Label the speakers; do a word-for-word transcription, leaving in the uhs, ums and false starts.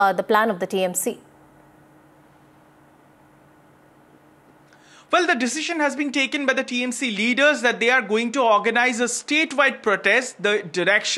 Speaker 1: uh, the plan of the T M C?
Speaker 2: Well, the decision has been taken by the T M C leaders that they are going to organize a statewide protest. The direction